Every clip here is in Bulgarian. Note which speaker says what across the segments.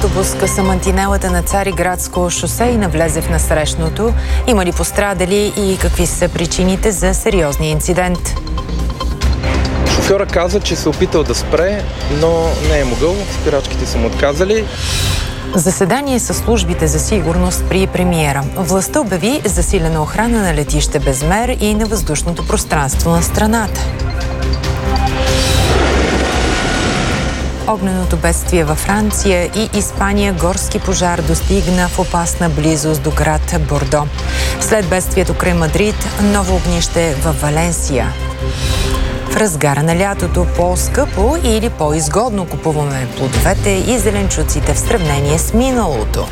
Speaker 1: Автобус къса мантинелата на Цариградско шосе и навлезе в насрещното. Има ли пострадали и какви са причините за сериозния инцидент?
Speaker 2: Шофьора каза, че се опитал да спре, но не е могъл. Спирачките са му отказали.
Speaker 1: Заседание с службите за сигурност при премиера. Властта обяви засилена охрана на летище Безмер и на въздушното пространство на страната. Огненото бедствие във Франция и Испания, горски пожар достигна в опасна близост до град Бордо. След бедствието край Мадрид, ново огнище във Валенсия. В разгара на лятото по-скъпо или по-изгодно купуваме плодовете и зеленчуците в сравнение с миналото.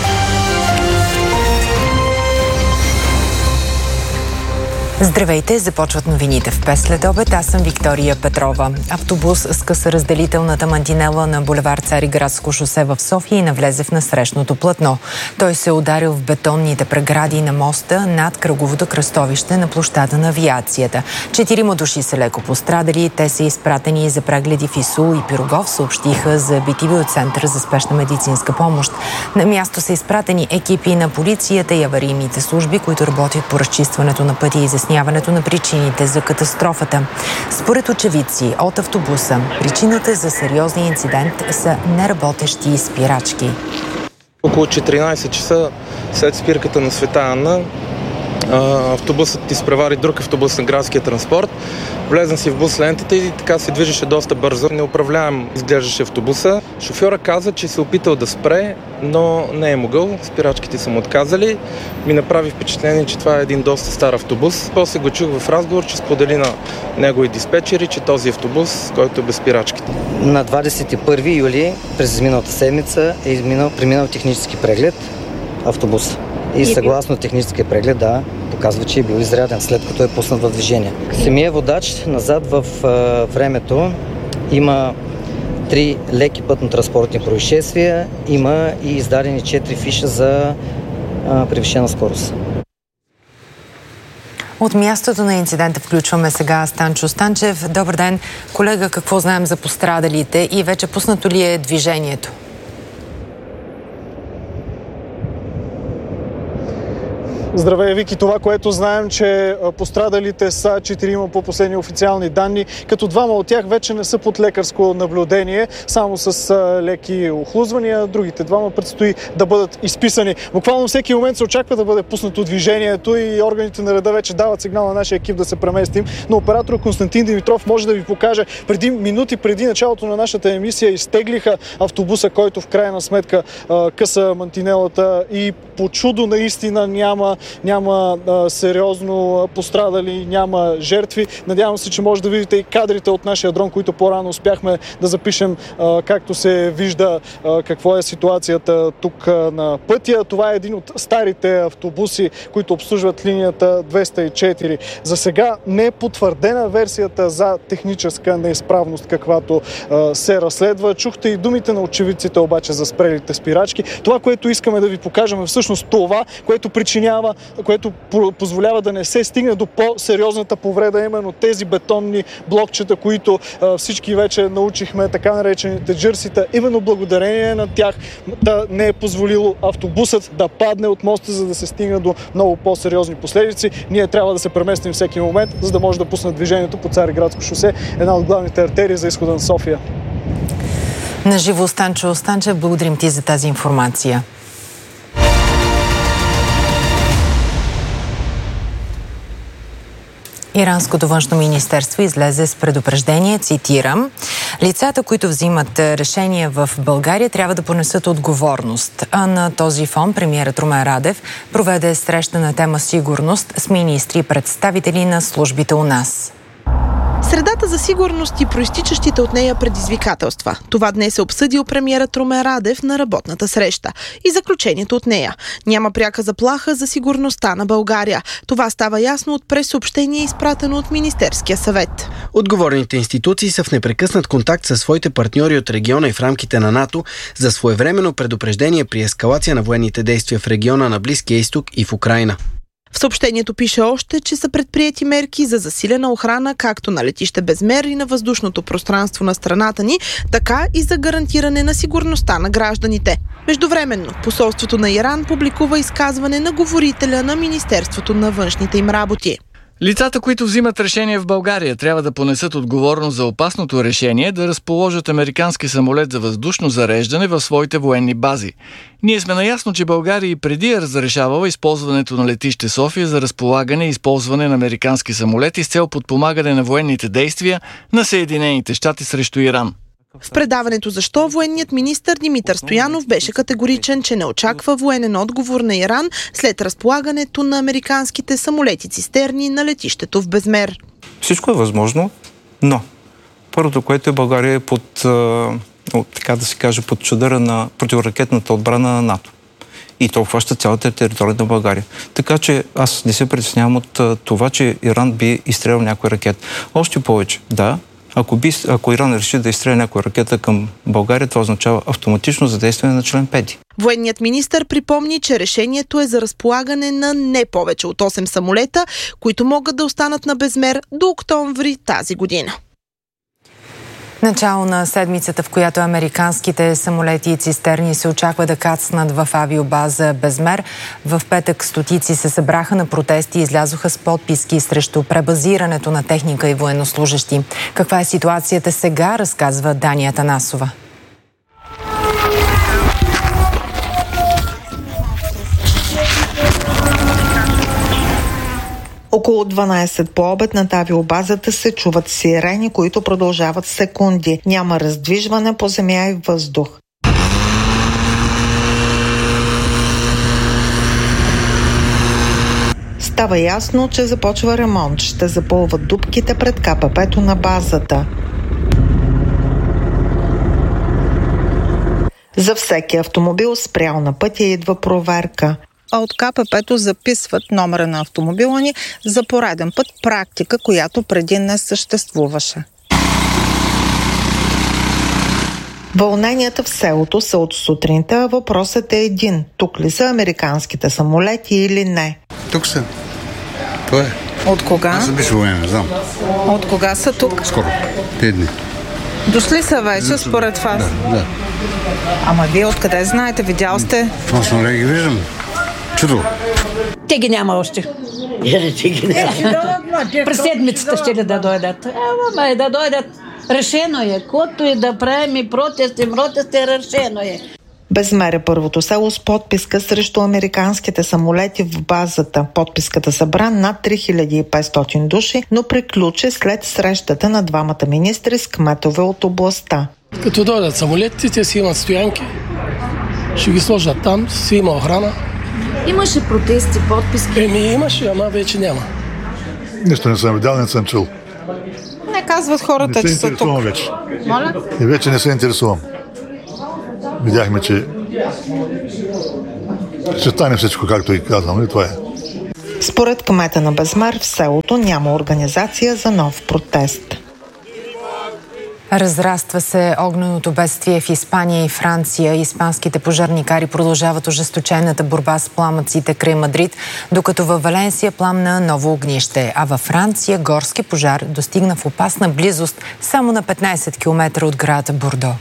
Speaker 1: Здравейте, започват новините в 5 след обед. Аз съм Виктория Петрова. Автобус скъса разделителната мантинела на булевар Цариградско шосе в София и навлезе в насрещното платно. Той се ударил в бетонните прегради на моста над кръговото кръстовище на площада на авиацията. 4 души са леко пострадали. Те са изпратени за прегледи в ИСУЛ и Пирогов, съобщиха за БТВ от Центъра за спешна медицинска помощ. На място са изпратени екипи на полицията и аварийните служби, които работят по разчистването на пътя и изясняването на причините за катастрофата. Според очевидци от автобуса, причината за сериозния инцидент са неработещи спирачки.
Speaker 2: Около 14 часа след спирката на Света Анна, автобусът изпревари друг автобус на градския транспорт. Влезна си в бус лентата и така се движеше доста бързо. Неуправляем изглеждаше автобуса. Шофьора каза, че се опитал да спре, но не е могъл. Спирачките са му отказали. Ми направи впечатление, че това е един доста стар автобус. После го чух в разговор, че сподели на негови диспетчери, че този автобус, който е без спирачките.
Speaker 3: На 21 юли през изминалата седмица е преминал технически преглед автобус. И съгласно техническия преглед, показва, че е бил изряден, след като е пуснат в движение. Самия водач назад в времето има 3 леки пътно-транспортни происшествия, има и издадени 4 фиша за превишена скорост.
Speaker 1: От мястото на инцидента включваме сега Станчо Станчев. Добър ден, колега, какво знаем за пострадалите и вече пуснато ли е движението?
Speaker 4: Здравей, Вики. Това, което знаем, че пострадалите са 4 по последни официални данни, като 2 от тях вече не са под лекарско наблюдение, само с леки охлузвания. Другите 2 предстои да бъдат изписани. Буквално всеки момент се очаква да бъде пуснато движението и органите на реда вече дават сигнал на нашия екип да се преместим. Но оператор Константин Димитров може да ви покаже. Минути преди началото на нашата емисия изтеглиха автобуса, който в крайна сметка къса мантинелата и по чудо наистина няма сериозно пострадали, няма жертви. Надявам се, че може да видите и кадрите от нашия дрон, които по-рано успяхме да запишем, както се вижда какво е ситуацията тук на пътя. Това е един от старите автобуси, които обслужват линията 204. За сега не е потвърдена версията за техническа неизправност, каквато се разследва. Чухте и думите на очевидците обаче за спрелите спирачки. Това, което искаме да ви покажем, е всъщност това, което което позволява да не се стигне до по-сериозната повреда, именно тези бетонни блокчета, които всички вече научихме, така наречените джърсита. Именно благодарение на тях да не е позволило автобусът да падне от моста, за да се стигне до много по-сериозни последици. Ние трябва да се преместим всеки момент, за да може да пуснат движението по Цариградско шосе, една от главните артерии за изхода на София.
Speaker 1: На живо Станчо Станчев, благодарим ти за тази информация. Иранското външно министерство излезе с предупреждение, цитирам: лицата, които взимат решения в България, трябва да понесат отговорност. А на този фон премиерът Румен Радев проведе среща на тема сигурност с министри и представители на службите у нас.
Speaker 5: Средата за сигурност и проистичащите от нея предизвикателства. Това днес е обсъдил премиерът Румен Радев на работната среща. И заключението от нея: няма пряка заплаха за сигурността на България. Това става ясно от пресъобщение, изпратено от Министерския съвет.
Speaker 6: Отговорните институции са в непрекъснат контакт със своите партньори от региона и в рамките на НАТО за своевременно предупреждение при ескалация на военните действия в региона на Близкия изток и в Украйна.
Speaker 5: В съобщението пише още, че са предприети мерки за засилена охрана както на летище Безмер и на въздушното пространство на страната ни, така и за гарантиране на сигурността на гражданите. Междувременно, посолството на Иран публикува изказване на говорителя на Министерството на външните им работи.
Speaker 7: Лицата, които взимат решение в България, трябва да понесат отговорност за опасното решение да разположат американски самолет за въздушно зареждане в своите военни бази. Ние сме наясно, че България и преди е разрешавала използването на летище София за разполагане и използване на американски самолети с цел подпомагане на военните действия на Съединените щати срещу Иран.
Speaker 5: В предаването «Защо» военният министър Димитър Стоянов беше категоричен, че не очаква военен отговор на Иран след разполагането на американските самолети-цистерни на летището в Безмер.
Speaker 8: Всичко е възможно, но първото, което е, България е под, така да се каже, под чадъра на противоракетната отбрана на НАТО. И то обхваща цялата територия на България. Така че аз не се притеснявам от това, че Иран би изстрелял някоя ракета. Още повече, да, ако Иран реши да изстреля някоя ракета към България, това означава автоматично задействане на член 5.
Speaker 5: Военният министър припомни, че решението е за разполагане на не повече от 8 самолета, които могат да останат на Безмер до октомври тази година.
Speaker 1: Начало на седмицата, в която американските самолети и цистерни се очаква да кацнат в авиобаза Безмер. В петък стотици се събраха на протести и излязоха с подписки срещу пребазирането на техника и военнослужещи. Каква е ситуацията сега, разказва Дани Атанасова.
Speaker 9: Около 12 по обед над авиобазата се чуват сирени, които продължават секунди. Няма раздвижване по земя и въздух. Става ясно, че започва ремонт. Ще запълват дупките пред КПП-то на базата. За всеки автомобил спрял на пътя идва проверка.
Speaker 10: От КПП-то записват номера на автомобила ни за пореден път, практика, която преди не съществуваше.
Speaker 9: Вълненията в селото са от сутринта, въпросът е един. Тук ли са американските самолети или не?
Speaker 11: Тук са. Това е.
Speaker 10: От кога?
Speaker 11: Аз съм биш военен, знам.
Speaker 10: От кога са тук?
Speaker 11: Скоро. 5 дни.
Speaker 10: Дошли са вече, според вас?
Speaker 11: Да.
Speaker 10: Ама вие откъде знаете? Видял сте?
Speaker 11: Аз не ги виждам. Чудо.
Speaker 12: Те ги няма още.
Speaker 13: Те ги няма.
Speaker 12: През седмицата ще ли да дойдат? Ама да дойдат. Решено е. Който и да правим и протести, решено е.
Speaker 9: Безмер е първото село с подписка срещу американските самолети в базата. Подписката събра над 3500 души, но приключи след срещата на двамата министри с кметове от областта.
Speaker 14: Като дойдат самолетите, те си имат стоянки. Ще ги сложат там, си има охрана.
Speaker 15: Имаше протести, подписки?
Speaker 14: Имаше, ама вече няма.
Speaker 11: Нищо не съм видял, не съм чул.
Speaker 10: Не казват хората, че са тук.
Speaker 11: Вече.
Speaker 10: Моля?
Speaker 11: И вече не се интересувам. Видяхме, че ще стане всичко, както и казвам, и това е.
Speaker 9: Според кмета на Безмер в селото няма организация за нов протест.
Speaker 1: Разраства се огненото бедствие в Испания и Франция. Испанските пожарникари продължават ожесточената борба с пламъците край Мадрид, докато във Валенсия пламна ново огнище, а във Франция горски пожар достигна в опасна близост само на 15 км от град Бордо.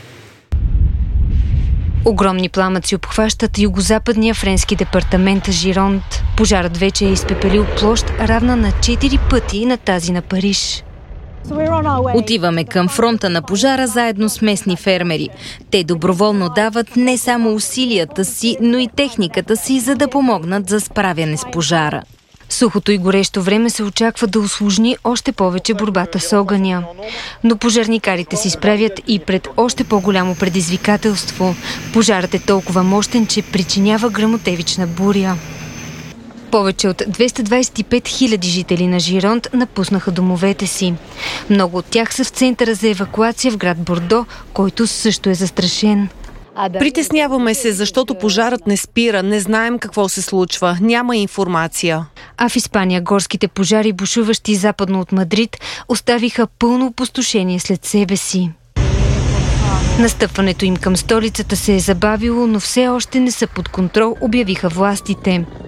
Speaker 16: Огромни пламъци обхващат югозападния френски департамент Жиронт. Пожарът вече е изпепелил площ равна на 4 пъти на тази на Париж. Отиваме към фронта на пожара заедно с местни фермери. Те доброволно дават не само усилията си, но и техниката си, за да помогнат за справяне с пожара. Сухото и горещо време се очаква да усложни още повече борбата с огъня. Но пожарникарите се изправят и пред още по-голямо предизвикателство. Пожарът е толкова мощен, че причинява гръмотевична буря. Повече от 225 000 жители на Жиронт напуснаха домовете си. Много от тях са в центъра за евакуация в град Бордо, който също е застрашен.
Speaker 17: Притесняваме се, защото пожарът не спира, не знаем какво се случва, няма информация.
Speaker 16: А в Испания горските пожари, бушуващи западно от Мадрид, оставиха пълно опустошение след себе си. Настъпването им към столицата се е забавило, но все още не са под контрол, обявиха властите.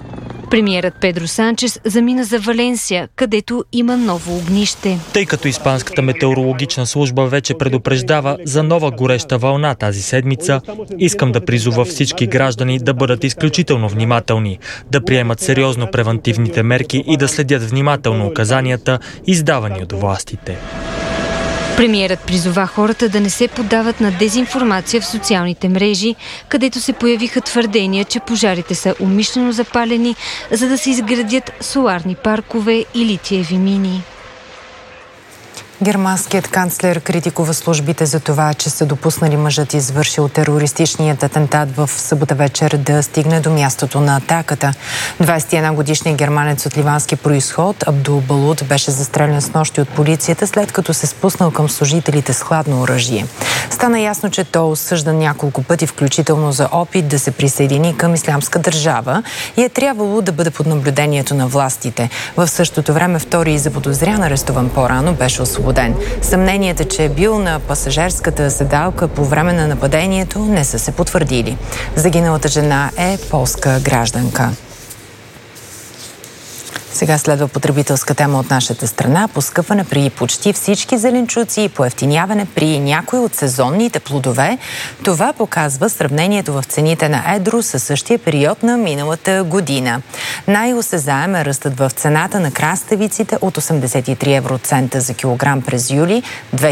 Speaker 16: Премиерът Педро Санчес замина за Валенсия, където има ново огнище.
Speaker 18: Тъй като Испанската метеорологична служба вече предупреждава за нова гореща вълна тази седмица, искам да призова всички граждани да бъдат изключително внимателни, да приемат сериозно превантивните мерки и да следят внимателно указанията, издавани от властите.
Speaker 16: Премиерът призова хората да не се поддават на дезинформация в социалните мрежи, където се появиха твърдения, че пожарите са умишлено запалени, за да се изградят соларни паркове и литиеви мини.
Speaker 1: Германският канцлер критикува службите за това, че са допуснали мъжът, извършил терористичният атентат в събота вечер, да стигне до мястото на атаката. 21-годишният германец от ливански произход Абдул Балут беше застрелян снощи от полицията, след като се спуснал към служителите с хладно оръжие. Стана ясно, че той е осъждан няколко пъти, включително за опит да се присъедини към Ислямска държава и е трябвало да бъде под наблюдението на властите. В същото време втори заподозрян, арестуван по-рано, беше освободен. Съмненията, че е бил на пасажерската седалка по време на нападението, не са се потвърдили. Загиналата жена е полска гражданка. Сега следва потребителска тема от нашата страна. Поскъпване при почти всички зеленчуци и поевтиняване при някои от сезонните плодове. Това показва сравнението в цените на едро със същия период на миналата година. Най-осезаем е ръстът в цената на краставиците от 83 евроцента за килограм през юли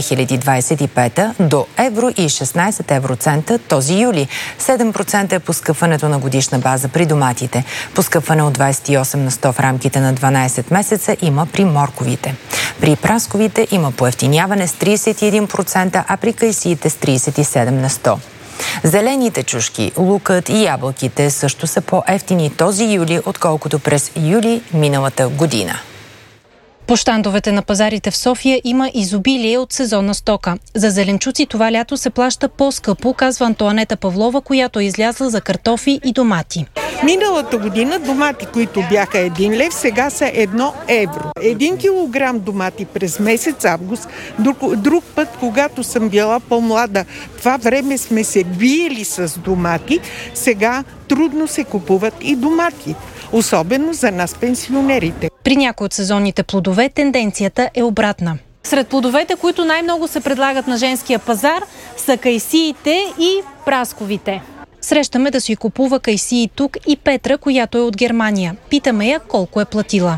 Speaker 1: 2025 до евро и 16 евроцента този юли. 7% е поскъпването на годишна база при доматите. Поскъпване от 28 на 100 в рамките на 12 месеца има при морковите. При прасковите има поевтиняване с 31%, а при кайсиите с 37 на 100. Зелените чушки, лукът и ябълките също са по-евтини този юли, отколкото през юли миналата година.
Speaker 19: По щандовете на пазарите в София има изобилие от сезонна стока. За зеленчуци това лято се плаща по-скъпо, казва Антоанета Павлова, която е излязла за картофи и домати.
Speaker 20: Миналата година домати, които бяха 1 лев, сега са 1 евро. 1 килограм домати през месец август. Друг път, когато съм била по-млада, това време сме се биели с домати. Сега трудно се купуват и домати. Особено за нас, пенсионерите.
Speaker 19: При някои от сезонните плодове тенденцията е обратна. Сред плодовете, които най-много се предлагат на женския пазар, са кайсиите и прасковите. Срещаме да си купува кайсии тук и Петра, която е от Германия. Питаме я колко е платила.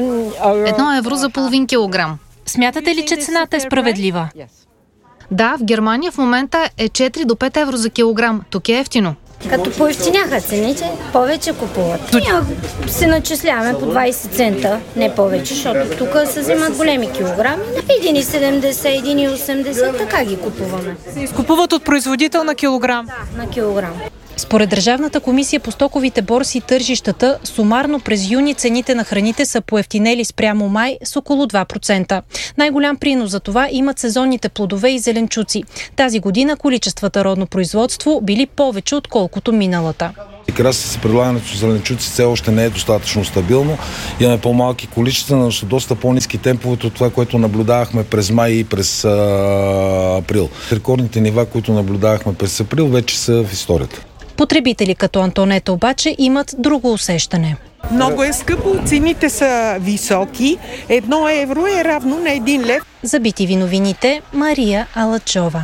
Speaker 21: 1 евро за половин килограм.
Speaker 19: Смятате ли, че цената е справедлива?
Speaker 21: Да, в Германия в момента е 4 до 5 евро за килограм. Тук е ефтино.
Speaker 22: Като поевтиняха цените, повече купуват. Ние се начисляваме по 20 цента, не повече, защото тук се взимат големи килограми. 1,70, 1,80, така ги купуваме.
Speaker 19: Се изкупуват от производител на килограм?
Speaker 22: Да, на килограм.
Speaker 19: Според Държавната комисия по стоковите борси и тържищата, сумарно през юни цените на храните са поевтинели спрямо май с около 2%. Най-голям принос за това имат сезонните плодове и зеленчуци. Тази година количествата родно производство били повече, отколкото миналата.
Speaker 23: Красите предлагането с зеленчуци все още не е достатъчно стабилно. Имаме по-малки количества, но са доста по-ниски темповете от това, което наблюдавахме през май и през април. Рекордните нива, които наблюдавахме през април, вече са в историята.
Speaker 19: Потребители като Антонета обаче имат друго усещане.
Speaker 20: Много е скъпо, цените са високи. 1 евро е равно на 1 лев.
Speaker 19: За BTV новините, Мария Алачова.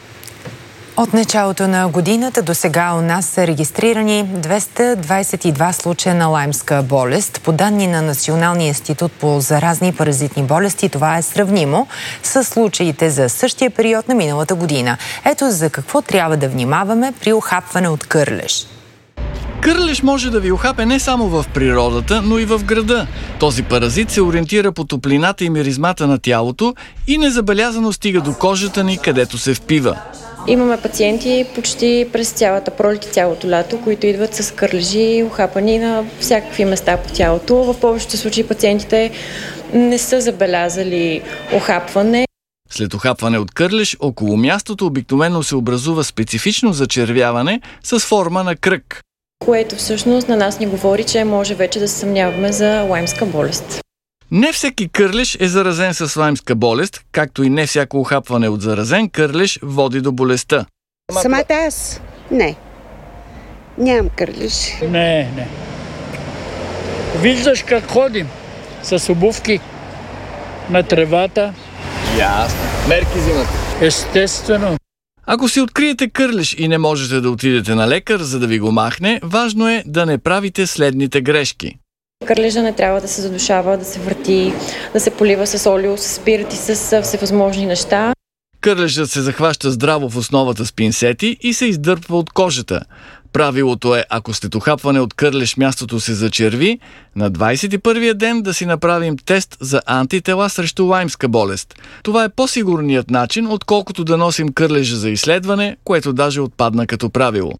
Speaker 1: От началото на годината до сега у нас са регистрирани 222 случая на лаймска болест. По данни на Националния институт по заразни и паразитни болести, това е сравнимо с случаите за същия период на миналата година. Ето за какво трябва да внимаваме при ухапване от кърлеж.
Speaker 7: Кърлеж може да ви ухапе не само в природата, но и в града. Този паразит се ориентира по топлината и миризмата на тялото и незабелязано стига до кожата ни, където се впива.
Speaker 24: Имаме пациенти почти през цялата пролет и цялото лято, които идват с кърлежи, ухапани на всякакви места по тялото. В повечето случаи пациентите не са забелязали ухапване.
Speaker 7: След ухапване от кърлеж, около мястото обикновено се образува специфично зачервяване с форма на кръг,
Speaker 24: което всъщност на нас ни говори, че може вече да се съмняваме за лаймска болест.
Speaker 7: Не всеки кърлеж е заразен с лаймска болест, както и не всяко ухапване от заразен кърлеж води до болестта.
Speaker 25: Самата аз? Не. Нямам кърлеж.
Speaker 26: Не.
Speaker 2: Виждаш как ходим с обувки на тревата.
Speaker 7: Ясно. Мерки взимате.
Speaker 2: Естествено.
Speaker 7: Ако си откриете кърлеж и не можете да отидете на лекар, за да ви го махне, важно е да не правите следните грешки.
Speaker 24: Кърлежа не трябва да се задушава, да се върти, да се полива с олио, с спирт и с всевъзможни неща.
Speaker 7: Кърлежът се захваща здраво в основата с пинсети и се издърпва от кожата. Правилото е, ако след ухапване от кърлеж мястото се зачерви, на 21-я ден да си направим тест за антитела срещу лаймска болест. Това е по-сигурният начин, отколкото да носим кърлежа за изследване, което даже отпадна като правило.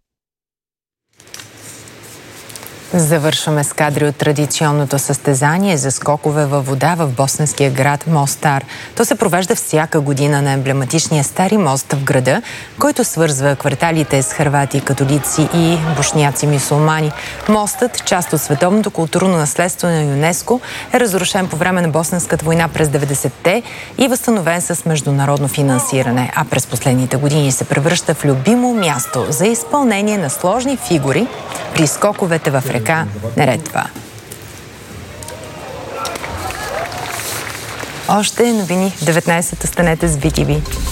Speaker 1: Завършваме с кадри от традиционното състезание за скокове във вода в босненския град Мостар. То се провежда всяка година на емблематичния Стари мост в града, който свързва кварталите с хървати, католици и бошняци мюсюлмани. Мостът, част от световното културно наследство на ЮНЕСКО, е разрушен по време на Босненската война през 90-те и възстановен с международно финансиране, а през последните години се превръща в любимо място за изпълнение на сложни фигури при скоковете в река Неретва. Още новини в 19-та, станете с BTV.